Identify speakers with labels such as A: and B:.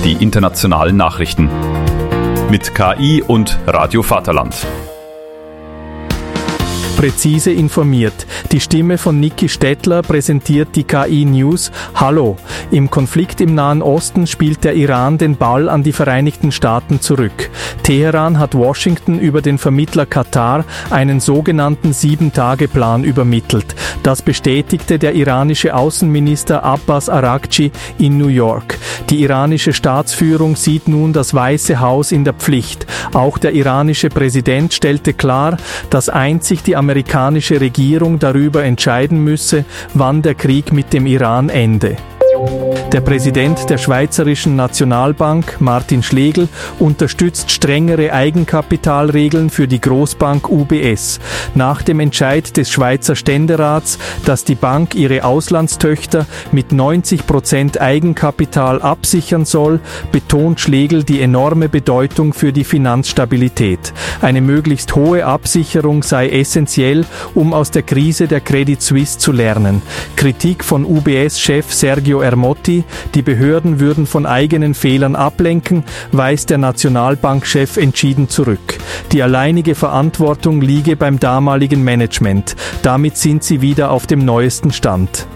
A: die internationalen Nachrichten. Mit KI und Radio Vaterland.
B: Präzise informiert. Die Stimme von Niki Stettler präsentiert die KI News. Hallo. Im Konflikt im Nahen Osten spielt der Iran den Ball an die Vereinigten Staaten zurück. Teheran hat Washington über den Vermittler Katar einen sogenannten 7-Tage-Plan übermittelt. Das bestätigte der iranische Außenminister Abbas Araghchi in New York. Die iranische Staatsführung sieht nun das Weiße Haus in der Pflicht. Auch der iranische Präsident stellte klar, dass einzig die amerikanische Regierung darüber entscheiden müsse, wann der Krieg mit dem Iran ende. Der Präsident der Schweizerischen Nationalbank, Martin Schlegel, unterstützt strengere Eigenkapitalregeln für die Großbank UBS. Nach dem Entscheid des Schweizer Ständerats, dass die Bank ihre Auslandstöchter mit 90% Eigenkapital absichern soll, betont Schlegel die enorme Bedeutung für die Finanzstabilität. Eine möglichst hohe Absicherung sei essentiell, um aus der Krise der Credit Suisse zu lernen. Kritik von UBS-Chef Sergio Ermotti, die Behörden würden von eigenen Fehlern ablenken, weist der Nationalbankchef entschieden zurück. Die alleinige Verantwortung liege beim damaligen Management. Damit sind sie wieder auf dem neuesten Stand.